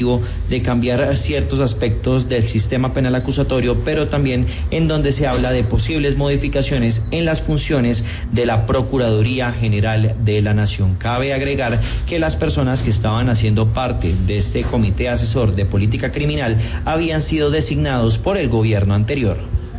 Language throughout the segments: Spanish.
de cambiar ciertos aspectos del sistema penal acusatorio, pero también en donde se habla de posibles modificaciones en las funciones de la Procuraduría General de la Nación. Cabe agregar que las personas que estaban haciendo parte de este comité asesor de política criminal habían sido designados por el gobierno anterior.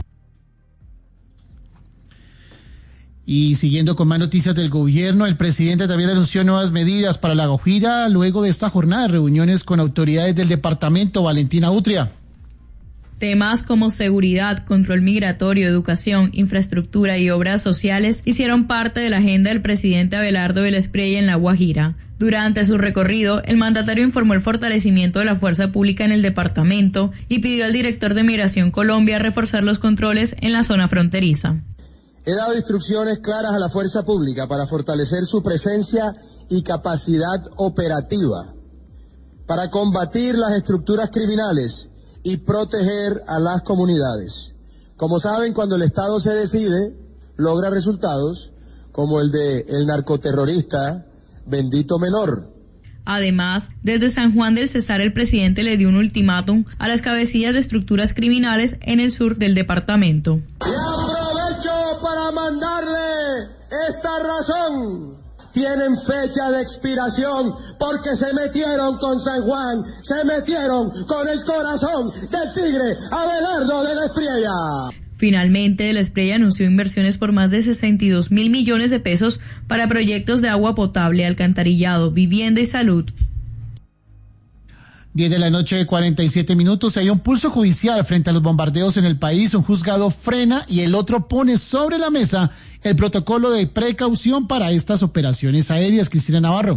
Y siguiendo con más noticias del gobierno, el presidente también anunció nuevas medidas para La Guajira luego de esta jornada de reuniones con autoridades del departamento. Valentina Utria. Temas como seguridad, control migratorio, educación, infraestructura y obras sociales hicieron parte de la agenda del presidente Abelardo del Espriella en La Guajira. Durante su recorrido, el mandatario informó el fortalecimiento de la fuerza pública en el departamento y pidió al director de Migración Colombia reforzar los controles en la zona fronteriza. He dado instrucciones claras a la fuerza pública para fortalecer su presencia y capacidad operativa, para combatir las estructuras criminales y proteger a las comunidades. Como saben, cuando el Estado se decide, logra resultados como el de el narcoterrorista Bendito Menor. Además, desde San Juan del Cesar el presidente le dio un ultimátum a las cabecillas de estructuras criminales en el sur del departamento. Y aprovecho para mandarle esta razón. Tienen fecha de expiración porque se metieron con San Juan, se metieron con el corazón del tigre Abelardo del Espriella. Finalmente, el Espriella anunció inversiones por más de 62.000 millones de pesos para proyectos de agua potable, alcantarillado, vivienda y salud. 10 de la noche, 47 minutos. Hay un pulso judicial frente a los bombardeos en el país. Un juzgado frena y el otro pone sobre la mesa el protocolo de precaución para estas operaciones aéreas. Cristina Navarro.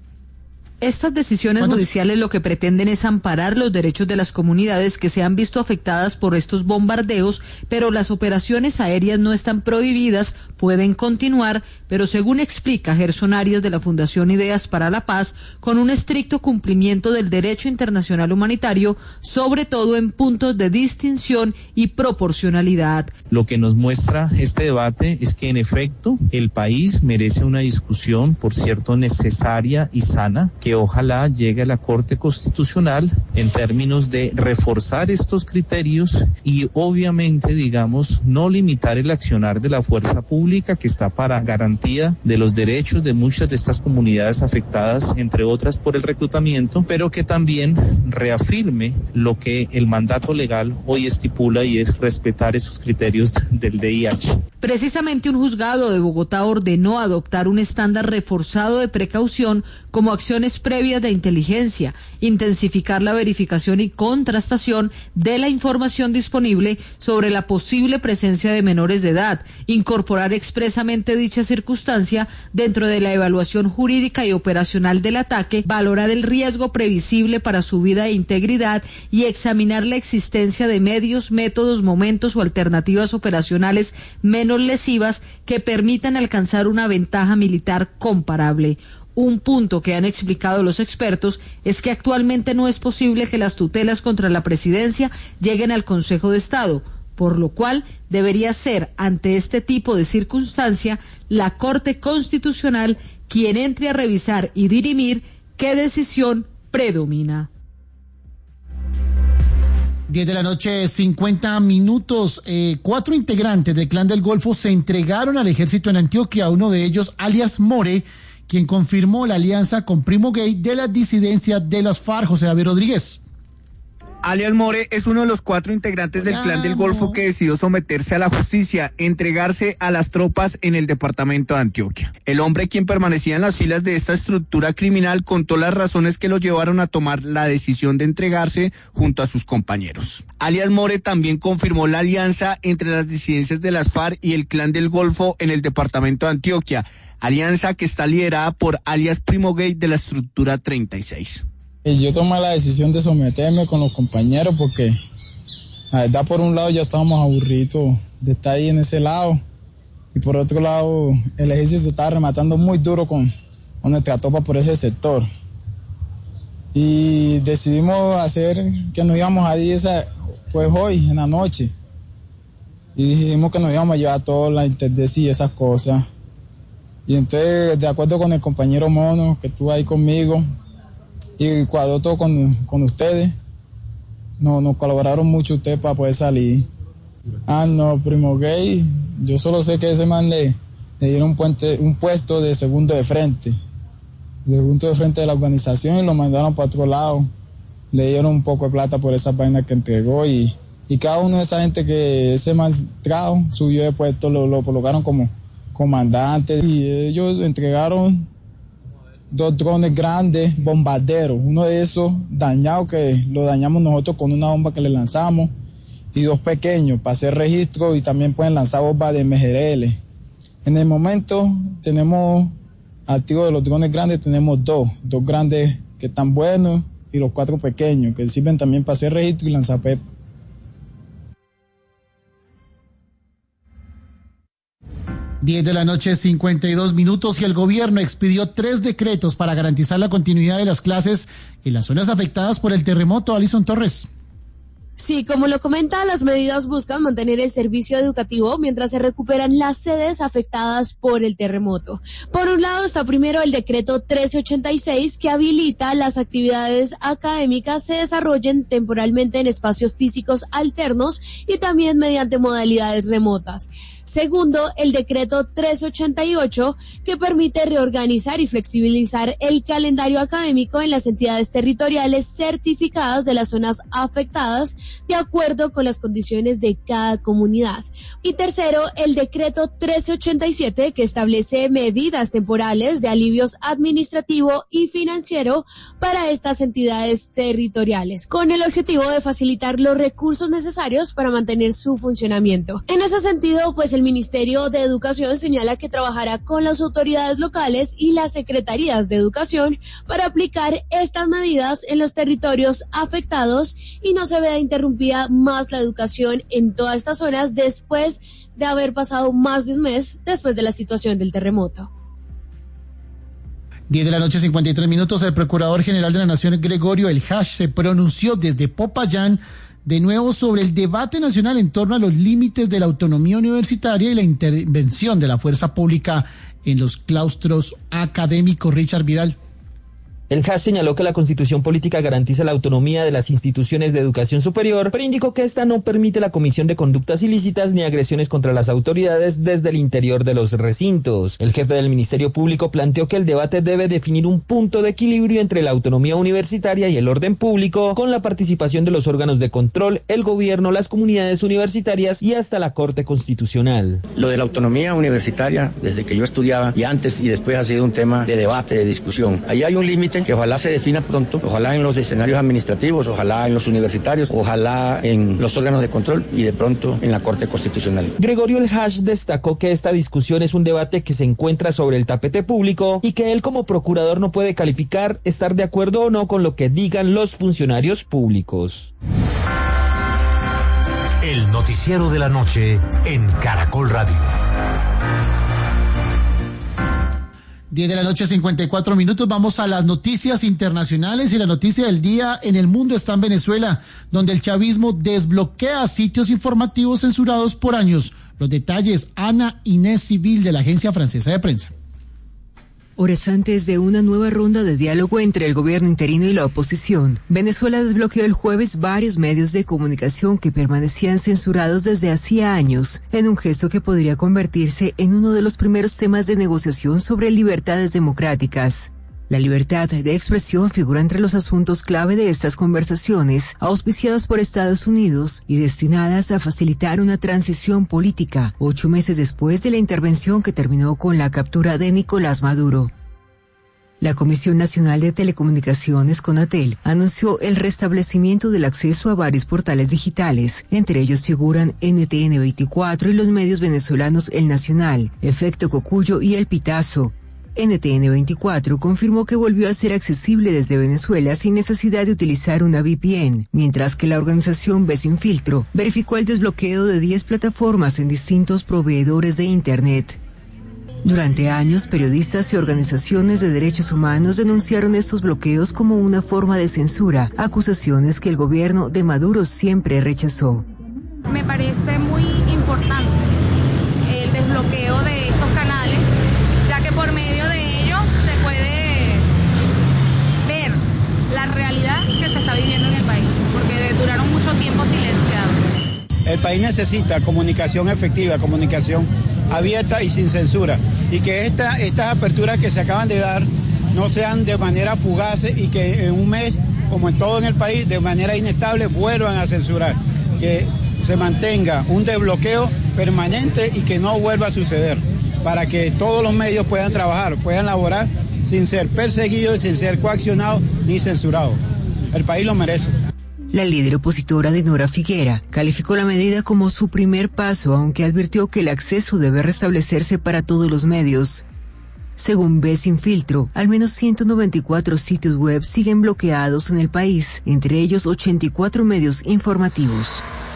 Estas decisiones judiciales lo que pretenden es amparar los derechos de las comunidades que se han visto afectadas por estos bombardeos, pero las operaciones aéreas no están prohibidas, pueden continuar, pero según explica Gerson Arias de la Fundación Ideas para la Paz, con un estricto cumplimiento del derecho internacional humanitario, sobre todo en puntos de distinción y proporcionalidad. Lo que nos muestra este debate es que en efecto el país merece una discusión, por cierto, necesaria y sana, que ojalá llegue a la Corte Constitucional en términos de reforzar estos criterios y obviamente, digamos, no limitar el accionar de la fuerza pública que está para garantía de los derechos de muchas de estas comunidades afectadas, entre otras por el reclutamiento, pero que también reafirme lo que el mandato legal hoy estipula y es respetar esos criterios del DIH. Precisamente un juzgado de Bogotá ordenó adoptar un estándar reforzado de precaución como acciones previas de inteligencia, intensificar la verificación y contrastación de la información disponible sobre la posible presencia de menores de edad, incorporar expresamente dicha circunstancia dentro de la evaluación jurídica y operacional del ataque, valorar el riesgo previsible para su vida e integridad y examinar la existencia de medios, métodos, momentos o alternativas operacionales menos lesivas que permitan alcanzar una ventaja militar comparable. Un punto que han explicado los expertos es que actualmente no es posible que las tutelas contra la presidencia lleguen al Consejo de Estado, por lo cual debería ser, ante este tipo de circunstancia, la Corte Constitucional quien entre a revisar y dirimir qué decisión predomina. 10 de la noche, 50 minutos. 4 integrantes del Clan del Golfo se entregaron al ejército en Antioquia, uno de ellos, alias More, quien confirmó la alianza con Primo Gay de las disidencias de las FARC. José David Rodríguez. Alias More es uno de los 4 integrantes del Clan del Golfo que decidió someterse a la justicia, entregarse a las tropas en el departamento de Antioquia. El hombre, quien permanecía en las filas de esta estructura criminal, contó las razones que lo llevaron a tomar la decisión de entregarse junto a sus compañeros. Alias More también confirmó la alianza entre las disidencias de las FARC y el Clan del Golfo en el departamento de Antioquia, alianza que está liderada por alias Primo Gay de la estructura 36. Y yo tomé la decisión de someterme con los compañeros porque la verdad, por un lado ya estábamos aburridos de estar ahí en ese lado y por otro lado el ejército estaba rematando muy duro con nuestra tropa por ese sector y decidimos hacer que nos íbamos a ir pues hoy en la noche y dijimos que nos íbamos a llevar toda la interdecia y esas cosas y entonces, de acuerdo con el compañero Mono que estuvo ahí conmigo, y cuadró todo con ustedes. Nos colaboraron mucho ustedes para poder salir. No, Primo Gay, yo solo sé que ese man le dieron un puesto de segundo de frente de la organización y lo mandaron para otro lado. Le dieron un poco de plata por esa vaina que entregó y cada uno de esa gente que ese man trajo subió de puesto, lo colocaron como comandante y ellos entregaron 2 drones grandes, bombarderos, uno de esos dañado que lo dañamos nosotros con una bomba que le lanzamos y 2 pequeños para hacer registro y también pueden lanzar bombas de MGRL. En el momento tenemos activos de los drones grandes, tenemos 2 grandes que están buenos y los 4 pequeños que sirven también para hacer registro y lanzar PEP. Diez de la noche, 52 minutos, y el gobierno expidió 3 decretos para garantizar la continuidad de las clases en las zonas afectadas por el terremoto. Alison Torres. Sí, como lo comenta, las medidas buscan mantener el servicio educativo mientras se recuperan las sedes afectadas por el terremoto. Por un lado está primero el decreto 1386 que habilita las actividades académicas se desarrollen temporalmente en espacios físicos alternos y también mediante modalidades remotas. Segundo, el decreto 1388 que permite reorganizar y flexibilizar el calendario académico en las entidades territoriales certificadas de las zonas afectadas de acuerdo con las condiciones de cada comunidad. Y tercero, el decreto 1387 que establece medidas temporales de alivios administrativo y financiero para estas entidades territoriales, con el objetivo de facilitar los recursos necesarios para mantener su funcionamiento. En ese sentido, pues el Ministerio de Educación señala que trabajará con las autoridades locales y las secretarías de educación para aplicar estas medidas en los territorios afectados y no se vea interrumpida más la educación en todas estas zonas después de haber pasado más de un mes después de la situación del terremoto. 10 de la noche, 53 minutos, el Procurador General de la Nación, Gregorio El Hash, se pronunció desde Popayán de nuevo sobre el debate nacional en torno a los límites de la autonomía universitaria y la intervención de la fuerza pública en los claustros académicos. Richard Vidal. El Hash señaló que la Constitución Política garantiza la autonomía de las instituciones de educación superior, pero indicó que esta no permite la comisión de conductas ilícitas ni agresiones contra las autoridades desde el interior de los recintos. El jefe del Ministerio Público planteó que el debate debe definir un punto de equilibrio entre la autonomía universitaria y el orden público, con la participación de los órganos de control, el gobierno, las comunidades universitarias y hasta la Corte Constitucional. Lo de la autonomía universitaria, desde que yo estudiaba y antes y después ha sido un tema de debate, de discusión. Ahí hay un límite que ojalá se defina pronto, ojalá en los escenarios administrativos, ojalá en los universitarios, ojalá en los órganos de control y de pronto en la Corte Constitucional. Gregorio El Hash destacó que esta discusión es un debate que se encuentra sobre el tapete público y que él como procurador no puede calificar, estar de acuerdo o no con lo que digan los funcionarios públicos. El noticiero de la noche en Caracol Radio. 10 de la noche, 54 minutos. Vamos a las noticias internacionales, y la noticia del día en el mundo está en Venezuela, donde el chavismo desbloquea sitios informativos censurados por años. Los detalles, Ana Inés Civil, de la Agencia Francesa de Prensa. Horas antes de una nueva ronda de diálogo entre el gobierno interino y la oposición, Venezuela desbloqueó el jueves varios medios de comunicación que permanecían censurados desde hacía años, en un gesto que podría convertirse en uno de los primeros temas de negociación sobre libertades democráticas. La libertad de expresión figura entre los asuntos clave de estas conversaciones, auspiciadas por Estados Unidos y destinadas a facilitar una transición política, 8 meses después de la intervención que terminó con la captura de Nicolás Maduro. La Comisión Nacional de Telecomunicaciones, CONATEL, anunció el restablecimiento del acceso a varios portales digitales. Entre ellos figuran NTN 24 y los medios venezolanos El Nacional, Efecto Cocuyo y El Pitazo. NTN 24 confirmó que volvió a ser accesible desde Venezuela sin necesidad de utilizar una VPN, mientras que la organización Ve Sin Filtro verificó el desbloqueo de 10 plataformas en distintos proveedores de Internet. Durante años, periodistas y organizaciones de derechos humanos denunciaron estos bloqueos como una forma de censura, acusaciones que el gobierno de Maduro siempre rechazó. Me parece muy importante el desbloqueo de estos canales, ya que por medio de ellos se puede ver realidad que se está viviendo en el país, porque duraron mucho tiempo silenciados. El país necesita comunicación efectiva, comunicación abierta y sin censura, y que estas aperturas que se acaban de dar no sean de manera fugaz y que en un mes, como en todo en el país, de manera inestable vuelvan a censurar, que se mantenga un desbloqueo permanente y que no vuelva a suceder, para que todos los medios puedan trabajar, puedan laborar sin ser perseguidos, sin ser coaccionados ni censurados. El país lo merece. La líder opositora Dinora Figuera calificó la medida como su primer paso, aunque advirtió que el acceso debe restablecerse para todos los medios. Según Ve Sin Filtro, al menos 194 sitios web siguen bloqueados en el país, entre ellos 84 medios informativos.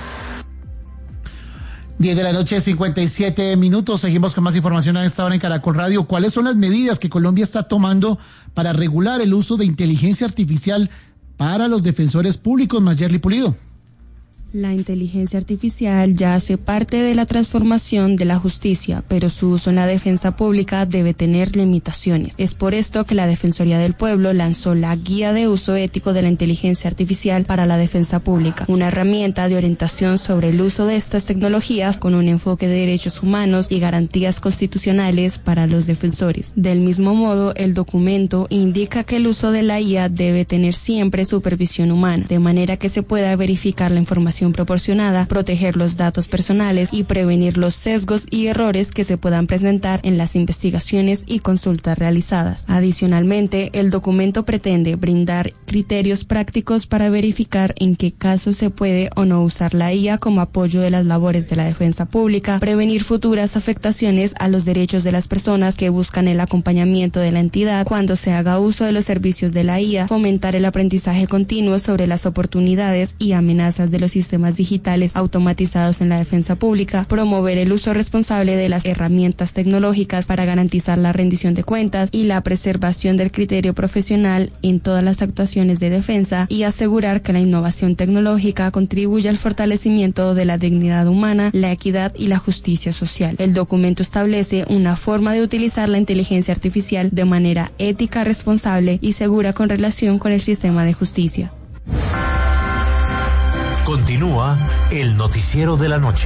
10 de la noche, 57 minutos. Seguimos con más información a esta hora en Caracol Radio. ¿Cuáles son las medidas que Colombia está tomando para regular el uso de inteligencia artificial para los defensores públicos? Mayerly Pulido. La inteligencia artificial ya hace parte de la transformación de la justicia, pero su uso en la defensa pública debe tener limitaciones. Es por esto que la Defensoría del Pueblo lanzó la Guía de Uso Ético de la Inteligencia Artificial para la Defensa Pública, una herramienta de orientación sobre el uso de estas tecnologías con un enfoque de derechos humanos y garantías constitucionales para los defensores. Del mismo modo, el documento indica que el uso de la IA debe tener siempre supervisión humana, de manera que se pueda verificar la información proporcionada, proteger los datos personales y prevenir los sesgos y errores que se puedan presentar en las investigaciones y consultas realizadas. Adicionalmente, el documento pretende brindar criterios prácticos para verificar en qué casos se puede o no usar la IA como apoyo de las labores de la defensa pública, prevenir futuras afectaciones a los derechos de las personas que buscan el acompañamiento de la entidad cuando se haga uso de los servicios de la IA, fomentar el aprendizaje continuo sobre las oportunidades y amenazas de los sistemas digitales automatizados en la defensa pública, promover el uso responsable de las herramientas tecnológicas para garantizar la rendición de cuentas y la preservación del criterio profesional en todas las actuaciones de defensa, y asegurar que la innovación tecnológica contribuye al fortalecimiento de la dignidad humana, la equidad y la justicia social. El documento establece una forma de utilizar la inteligencia artificial de manera ética, responsable y segura con relación con el sistema de justicia. Continúa el noticiero de la noche.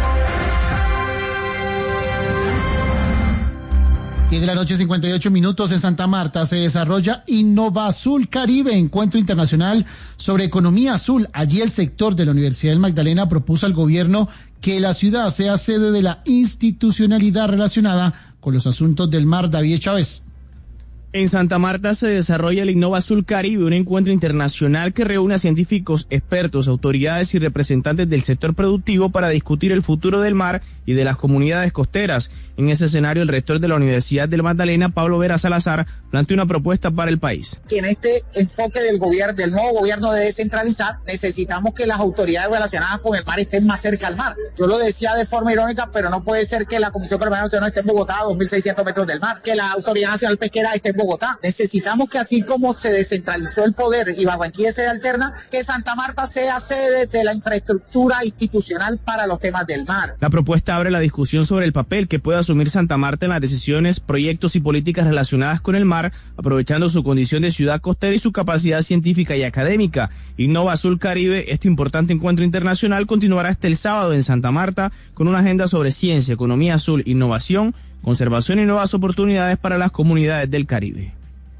10 de la noche, 58 minutos. En Santa Marta se desarrolla Innova Azul Caribe, encuentro internacional sobre economía azul. Allí el sector de la Universidad del Magdalena propuso al gobierno que la ciudad sea sede de la institucionalidad relacionada con los asuntos del mar. David Chávez. En Santa Marta se desarrolla el Innova Azul Caribe, un encuentro internacional que reúne a científicos, expertos, autoridades y representantes del sector productivo para discutir el futuro del mar y de las comunidades costeras. En ese escenario, el rector de la Universidad del Magdalena, Pablo Vera Salazar, planteó una propuesta para el país. En este enfoque del nuevo gobierno de descentralizar, necesitamos que las autoridades relacionadas con el mar estén más cerca al mar. Yo lo decía de forma irónica, pero no puede ser que la Comisión Permanente Nacional esté en Bogotá, a 2.600 metros del mar, que la Autoridad Nacional Pesquera esté en Bogotá. Necesitamos que, así como se descentralizó el poder y Barranquilla es sede alterna, que Santa Marta sea sede de la infraestructura institucional para los temas del mar. La propuesta abre la discusión sobre el papel que puede asumir Santa Marta en las decisiones, proyectos y políticas relacionadas con el mar, aprovechando su condición de ciudad costera y su capacidad científica y académica. Innova Azul Caribe, este importante encuentro internacional, continuará hasta el sábado en Santa Marta con una agenda sobre ciencia, economía azul, innovación, conservación y nuevas oportunidades para las comunidades del Caribe.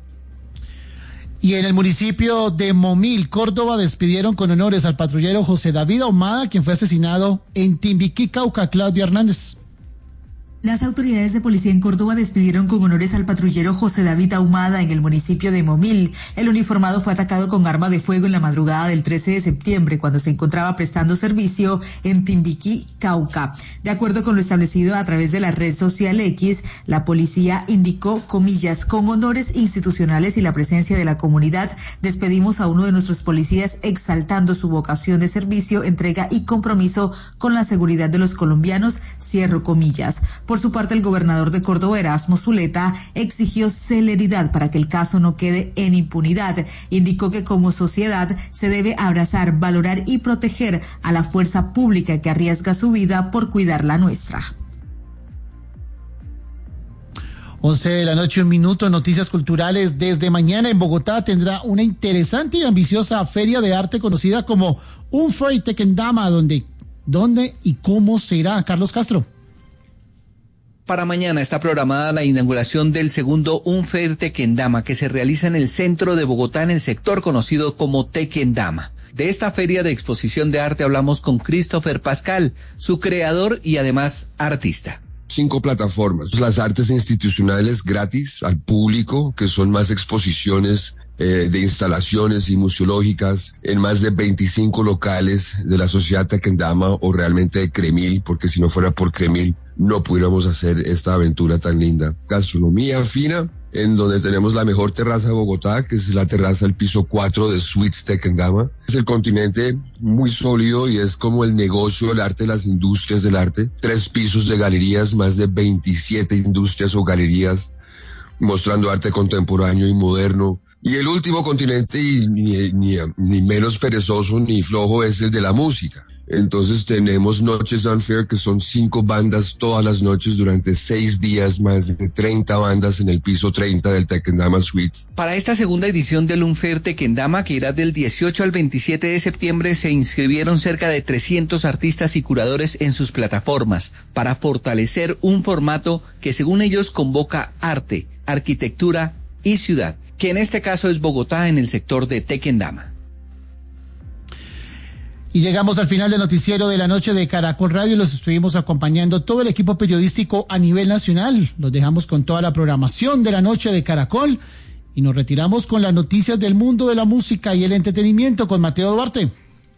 Y en el municipio de Momil, Córdoba, despidieron con honores al patrullero José David Ahumada, quien fue asesinado en Timbiquí, Cauca. Claudia Hernández. Las autoridades de policía en Córdoba despidieron con honores al patrullero José David Ahumada en el municipio de Momil. El uniformado fue atacado con arma de fuego en la madrugada del 13 de septiembre, cuando se encontraba prestando servicio en Timbiquí, Cauca. De acuerdo con lo establecido a través de la red social X, la policía indicó, comillas, con honores institucionales y la presencia de la comunidad, despedimos a uno de nuestros policías exaltando su vocación de servicio, entrega y compromiso con la seguridad de los colombianos, cierro comillas. Por su parte, el gobernador de Córdoba, Erasmo Zuleta, exigió celeridad para que el caso no quede en impunidad. Indicó que como sociedad se debe abrazar, valorar y proteger a la fuerza pública que arriesga su vida por cuidar la nuestra. 11:01 p.m, noticias culturales. Desde mañana en Bogotá tendrá una interesante y ambiciosa feria de arte conocida como Unfair Tequendama, ¿dónde y cómo será? Carlos Castro. Para mañana está programada la inauguración del segundo Unfair Tequendama, que se realiza en el centro de Bogotá, en el sector conocido como Tequendama. De esta feria de exposición de arte hablamos con Christopher Pascal, su creador y además artista. 5 plataformas, las artes institucionales gratis al público, que son más exposiciones de instalaciones y museológicas en más de 25 locales de la sociedad Tequendama, o realmente de Cremil, porque si no fuera por Cremil no pudiéramos hacer esta aventura tan linda. Gastronomía fina, en donde tenemos la mejor terraza de Bogotá, que es la terraza del piso 4 de Suites Tequendama. Es el continente muy sólido y es como el negocio del arte, las industrias del arte. 3 pisos de galerías, más de 27 industrias o galerías mostrando arte contemporáneo y moderno. Y el último continente, y ni menos perezoso ni flojo, es el de la música. Entonces tenemos Noches Unfair, que son 5 bandas todas las noches durante 6 días, más de 30 bandas en el piso 30 del Tequendama Suites. Para esta segunda edición del Unfair Tequendama, que irá del 18 al 27 de septiembre, se inscribieron cerca de 300 artistas y curadores en sus plataformas para fortalecer un formato que, según ellos, convoca arte, arquitectura y ciudad, que en este caso es Bogotá, en el sector de Tequendama. Y llegamos al final del noticiero de la noche de Caracol Radio. Los estuvimos acompañando todo el equipo periodístico a nivel nacional. Los dejamos con toda la programación de la noche de Caracol y nos retiramos con las noticias del mundo de la música y el entretenimiento con Mateo Duarte.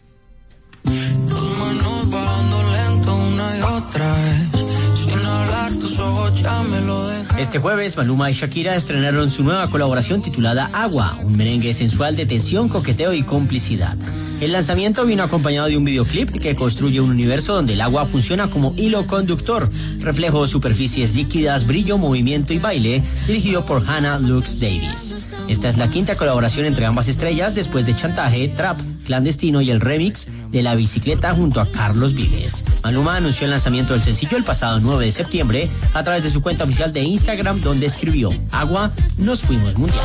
Este jueves, Maluma y Shakira estrenaron su nueva colaboración titulada Agua, un merengue sensual de tensión, coqueteo y complicidad. El lanzamiento vino acompañado de un videoclip que construye un universo donde el agua funciona como hilo conductor, reflejo, superficies líquidas, brillo, movimiento y baile, dirigido por Hannah Lux Davis. Esta es la 5ª colaboración entre ambas estrellas después de Chantaje, Trap, Clandestino y el remix de La Bicicleta junto a Carlos Vives. Maluma anunció el lanzamiento del sencillo el pasado 9 de septiembre a través de su cuenta oficial de Instagram, donde escribió: Agua, nos fuimos mundial.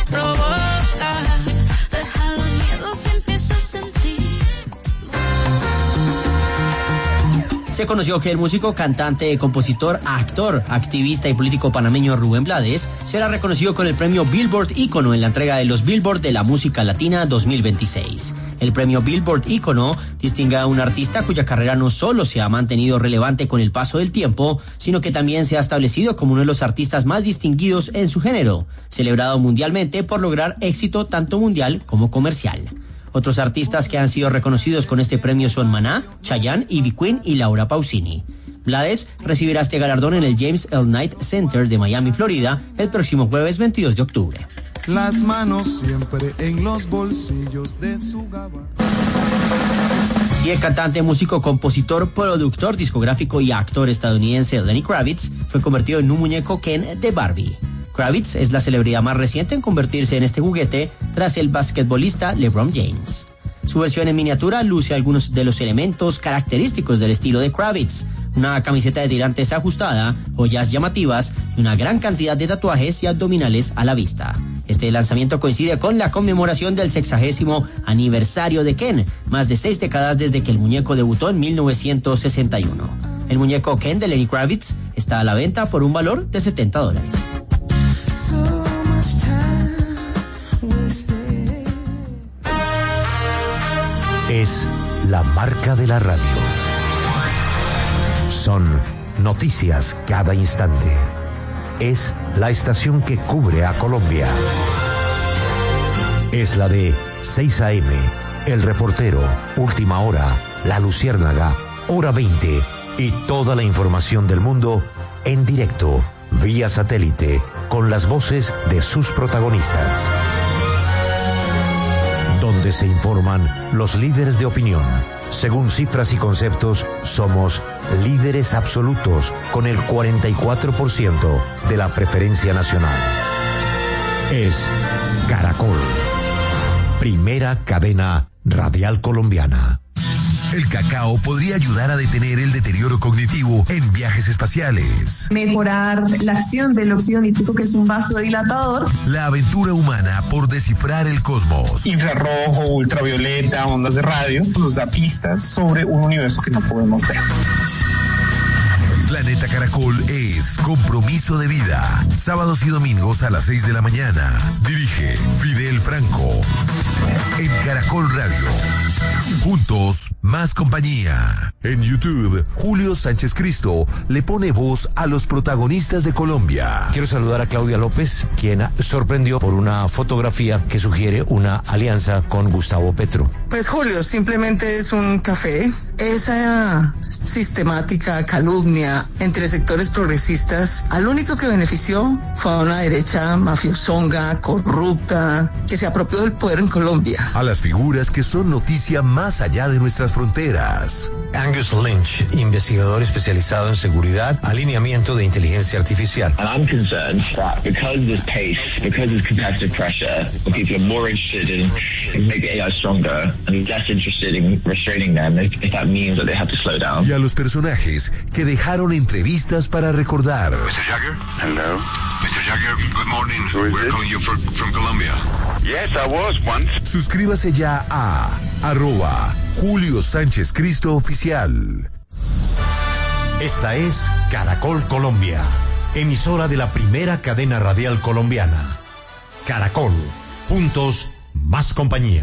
Se conoció que el músico, cantante, compositor, actor, activista y político panameño Rubén Blades será reconocido con el premio Billboard Ícono en la entrega de los Billboard de la Música Latina 2026. El premio Billboard Ícono distingue a un artista cuya carrera no solo se ha mantenido relevante con el paso del tiempo, sino que también se ha establecido como uno de los artistas más distinguidos en su género, celebrado mundialmente por lograr éxito tanto mundial como comercial. Otros artistas que han sido reconocidos con este premio son Maná, Chayanne, Ivy Queen y Laura Pausini. Blades recibirá este galardón en el James L. Knight Center de Miami, Florida, el próximo jueves 22 de octubre. Las manos siempre en los bolsillos de su gabán. Y el cantante, músico, compositor, productor discográfico y actor estadounidense Lenny Kravitz fue convertido en un muñeco Ken de Barbie. Kravitz es la celebridad más reciente en convertirse en este juguete tras el basquetbolista LeBron James. Su versión en miniatura luce algunos de los elementos característicos del estilo de Kravitz: una camiseta de tirantes ajustada, joyas llamativas y una gran cantidad de tatuajes y abdominales a la vista. Este lanzamiento coincide con la conmemoración del 60º aniversario de Ken, más de 6 décadas desde que el muñeco debutó en 1961. El muñeco Ken de Lenny Kravitz está a la venta por un valor de $70. Es la marca de la radio. Son noticias cada instante. Es la estación que cubre a Colombia. Es la de 6 AM, El Reportero, Última Hora, La Luciérnaga, Hora 20 y toda la información del mundo en directo, vía satélite, con las voces de sus protagonistas. Donde se informan los líderes de opinión. Según cifras y conceptos, somos líderes absolutos con el 44% de la preferencia nacional. Es Caracol, primera cadena radial colombiana. El cacao podría ayudar a detener el deterioro cognitivo en viajes espaciales. Mejorar la acción del óxido nítrico, que es un vasodilatador. La aventura humana por descifrar el cosmos. Infrarrojo, ultravioleta, ondas de radio, nos da pistas sobre un universo que no podemos ver. Planeta Caracol es compromiso de vida. Sábados y domingos a las 6 de la mañana. Dirige Fidel Franco. En Caracol Radio. Juntos, más compañía. En YouTube, Julio Sánchez Cristo le pone voz a los protagonistas de Colombia. Quiero saludar a Claudia López, quien sorprendió por una fotografía que sugiere una alianza con Gustavo Petro. Pues Julio, simplemente es un café. Esa sistemática calumnia entre sectores progresistas, al único que benefició fue a una derecha mafiosonga, corrupta, que se apropió del poder en Colombia. A las figuras que son noticia más allá de nuestras fronteras. Angus Lynch, investigador especializado en seguridad, alineamiento de inteligencia artificial. And I'm concerned that because there's pace, because there's competitive pressure, people are more interested in making AI stronger and less interested in restraining them if that means that they have to slow down. Y a los personajes que dejaron entrevistas para recordar. Mr. Jagger? Hello. Mr. Jagger, good morning. We're calling you from Colombia. Yes, I was once. Suscríbase ya a @Julio Sánchez Cristo Oficial. Esta es Caracol Colombia, emisora de la primera cadena radial colombiana. Caracol, juntos, más compañía.